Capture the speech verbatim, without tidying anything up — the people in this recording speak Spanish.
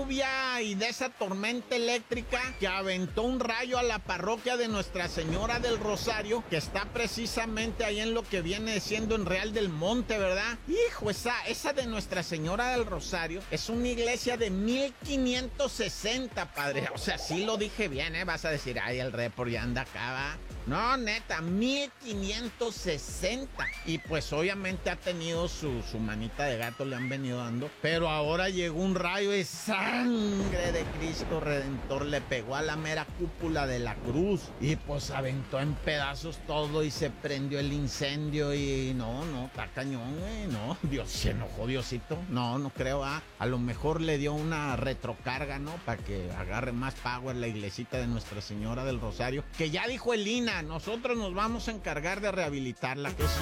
lluvia y de esa tormenta eléctrica que aventó un rayo a la parroquia de Nuestra Señora del Rosario, que está precisamente ahí en lo que viene siendo en Real del Monte, ¿verdad? Hijo, esa, esa de Nuestra Señora del Rosario es una iglesia de mil quinientos sesenta, padre. O sea, sí lo dije bien, ¿eh? Vas a decir, ay, el report ya anda acá, ¿va? No, neta, mil quinientos sesenta. Y pues obviamente ha tenido su, su manita de gato, le han venido dando. Pero ahora llegó un rayo de sangre de Cristo Redentor, le pegó a la mera cúpula de la cruz. Y pues aventó en pedazos todo y se prendió el incendio. Y no, no, está cañón, güey. No, Dios, se enojó Diosito. No, no creo, ah. A lo mejor le dio una retrocarga, ¿no? Para que agarre más power la iglesita de Nuestra Señora del Rosario. Que ya dijo el I N A, nosotros nos vamos a encargar de rehabilitarla, que es